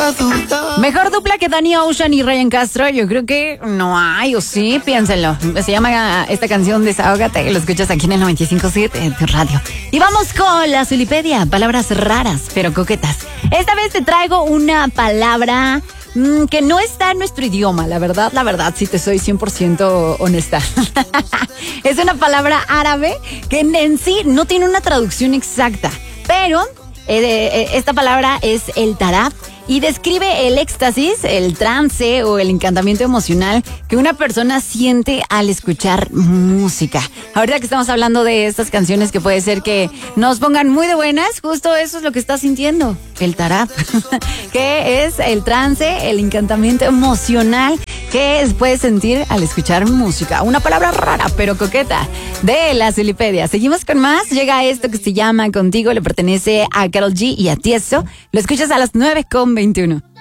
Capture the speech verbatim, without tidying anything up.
Mejor dupla que Danny Ocean y Ryan Castro, yo creo que no hay, o sí, piénsenlo. Se llama esta canción Desahógate, lo escuchas aquí en el noventa y cinco punto siete de radio. Y vamos con la Zulipedia, palabras raras pero coquetas. Esta vez te traigo una palabra mmm, que no está en nuestro idioma, la verdad, la verdad, si te soy cien por ciento honesta. Es una palabra árabe que en, en sí no tiene una traducción exacta, pero eh, eh, esta palabra es el tarab y describe el éxtasis, el trance o el encantamiento emocional que una persona siente al escuchar música. Ahorita que estamos hablando de estas canciones que puede ser que nos pongan muy de buenas, justo eso es lo que estás sintiendo, el tarab, que es el trance, el encantamiento emocional que puedes sentir al escuchar música. Una palabra rara pero coqueta de la Zulipedia. Seguimos con más. Llega esto que se llama Contigo, le pertenece a Karol G y a Tiesto. Lo escuchas a las nueve con veintiuno.